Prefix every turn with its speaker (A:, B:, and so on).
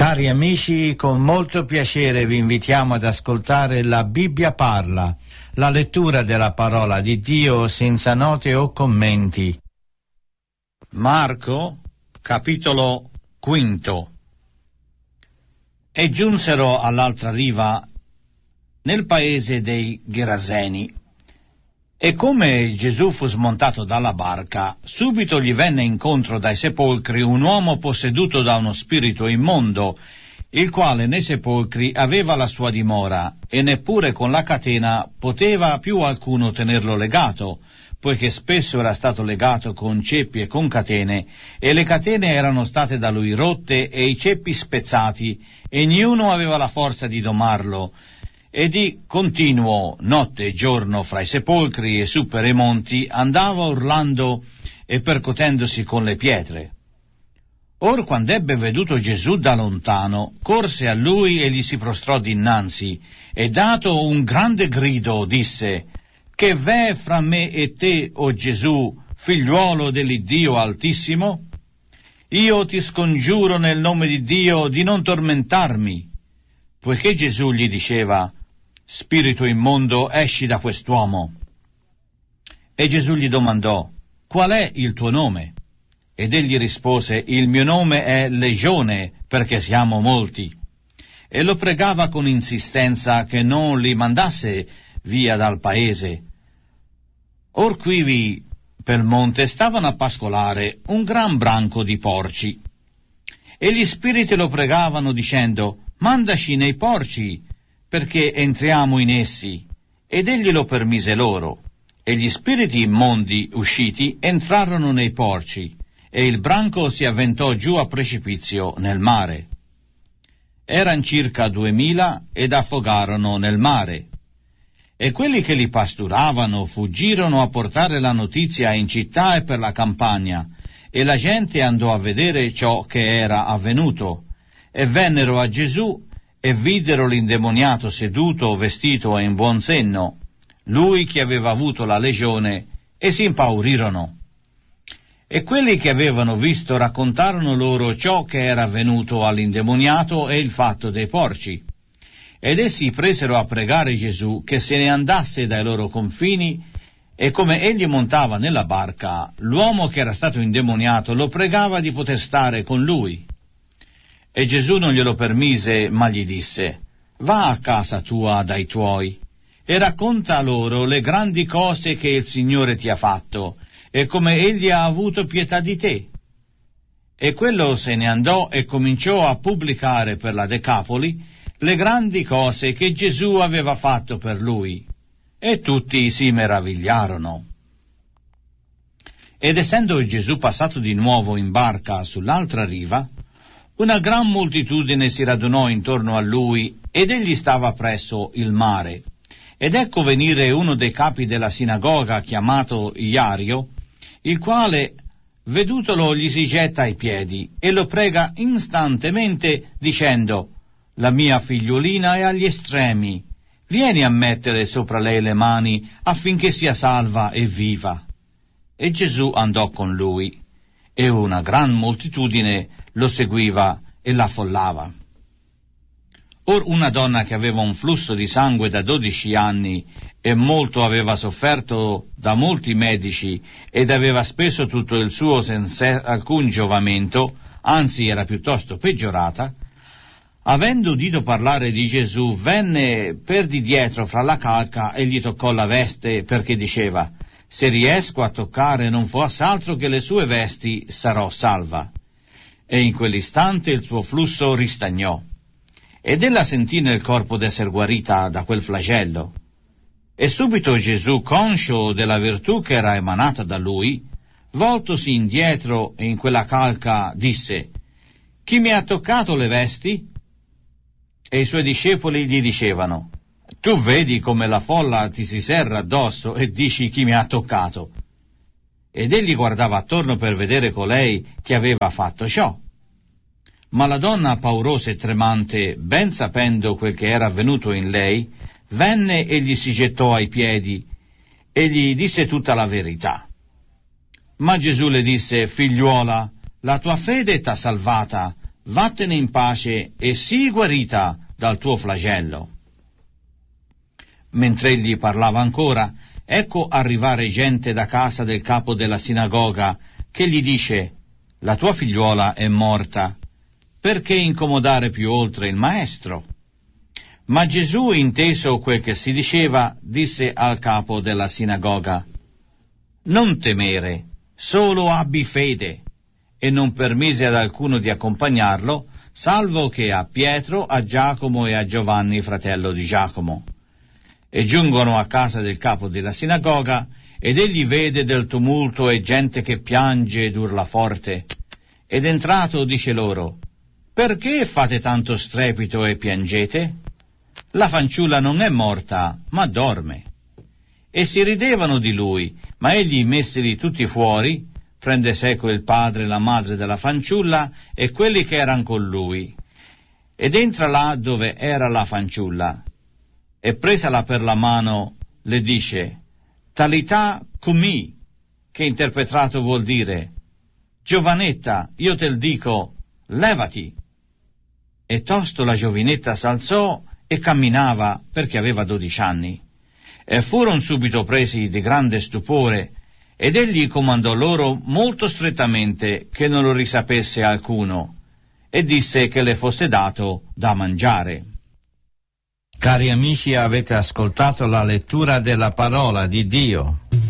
A: Cari amici, con molto piacere vi invitiamo ad ascoltare La Bibbia parla, la lettura della parola di Dio senza note o commenti.
B: Marco, capitolo 5. E giunsero all'altra riva, nel paese dei Geraseni. E come Gesù fu smontato dalla barca, subito gli venne incontro dai sepolcri un uomo posseduto da uno spirito immondo, il quale nei sepolcri aveva la sua dimora, e neppure con la catena poteva più alcuno tenerlo legato, poiché spesso era stato legato con ceppi e con catene, e le catene erano state da lui rotte e i ceppi spezzati, e niuno aveva la forza di domarlo, e di continuo, notte e giorno, fra i sepolcri e su per i monti, andava urlando e percotendosi con le pietre. Or quando ebbe veduto Gesù da lontano, corse a lui e gli si prostrò dinanzi, e dato un grande grido, disse: «Che v'è fra me e te, o Gesù, figliuolo dell'Iddio Altissimo? Io ti scongiuro nel nome di Dio di non tormentarmi». Poiché Gesù gli diceva: «Spirito immondo, esci da quest'uomo». E Gesù gli domandò: «Qual è il tuo nome?» Ed egli rispose: «Il mio nome è Legione, perché siamo molti». E lo pregava con insistenza che non li mandasse via dal paese. Or quivi per monte stavano a pascolare un gran branco di porci. E gli spiriti lo pregavano dicendo: «Mandaci nei porci, perché entriamo in essi». Ed egli lo permise loro. E gli spiriti immondi usciti entrarono nei porci, e il branco si avventò giù a precipizio nel mare. Eran circa 2000 ed affogarono nel mare. E quelli che li pasturavano fuggirono a portare la notizia in città e per la campagna, e la gente andò a vedere ciò che era avvenuto, e vennero a Gesù e videro l'indemoniato seduto, vestito e in buon senno, lui che aveva avuto la legione, e si impaurirono. E quelli che avevano visto raccontarono loro ciò che era avvenuto all'indemoniato e il fatto dei porci. Ed essi presero a pregare Gesù che se ne andasse dai loro confini, e come egli montava nella barca, l'uomo che era stato indemoniato lo pregava di poter stare con lui. E Gesù non glielo permise, ma gli disse: «Va a casa tua dai tuoi, e racconta loro le grandi cose che il Signore ti ha fatto, e come egli ha avuto pietà di te». E quello se ne andò e cominciò a pubblicare per la Decapoli le grandi cose che Gesù aveva fatto per lui, e tutti si meravigliarono. Ed essendo Gesù passato di nuovo in barca sull'altra riva, una gran moltitudine si radunò intorno a lui, ed egli stava presso il mare. Ed ecco venire uno dei capi della sinagoga, chiamato Iario, il quale, vedutolo, gli si getta ai piedi e lo prega instantemente, dicendo: «La mia figliolina è agli estremi, vieni a mettere sopra lei le mani affinché sia salva e viva». E Gesù andò con lui, e una gran moltitudine lo seguiva e l'affollava. Or una donna che aveva un flusso di sangue da 12 anni e molto aveva sofferto da molti medici ed aveva speso tutto il suo senza alcun giovamento, anzi era piuttosto peggiorata, avendo udito parlare di Gesù, venne per di dietro fra la calca e gli toccò la veste, perché diceva: «Se riesco a toccare non fosse altro che le sue vesti, sarò salva». E in quell'istante il suo flusso ristagnò, ed ella sentì nel corpo d'esser guarita da quel flagello. E subito Gesù, conscio della virtù che era emanata da lui, voltosi indietro e in quella calca disse: «Chi mi ha toccato le vesti?» E i suoi discepoli gli dicevano: «Tu vedi come la folla ti si serra addosso e dici: chi mi ha toccato?» Ed egli guardava attorno per vedere colei che aveva fatto ciò. Ma la donna, paurosa e tremante, ben sapendo quel che era avvenuto in lei, venne e gli si gettò ai piedi e gli disse tutta la verità. Ma Gesù le disse: «Figliuola, la tua fede t'ha salvata, vattene in pace e sii guarita dal tuo flagello. Mentre egli parlava ancora, ecco arrivare gente da casa del capo della sinagoga, che gli dice: la tua figliuola è morta, perché incomodare più oltre il maestro? Ma Gesù, inteso quel che si diceva, disse al capo della sinagoga: non temere, solo abbi fede. E non permise ad alcuno di accompagnarlo, salvo che a Pietro, a Giacomo e a Giovanni, fratello di Giacomo. E giungono a casa del capo della sinagoga, ed egli vede del tumulto e gente che piange ed urla forte. Ed entrato dice loro: perché fate tanto strepito e piangete? La fanciulla non è morta, ma dorme. E si ridevano di lui, ma egli, messili tutti fuori, prende seco il padre e la madre della fanciulla e quelli che eran con lui, ed entra là dove era la fanciulla, e presala per la mano le dice: Talità cumi, che interpretato vuol dire: giovanetta, io te dico, levati. E tosto la giovinetta s'alzò e camminava, perché aveva 12 anni. E furono subito presi di grande stupore, ed egli comandò loro molto strettamente che non lo risapesse alcuno, e disse che le fosse dato da mangiare.
A: Cari amici, avete ascoltato la lettura della parola di Dio.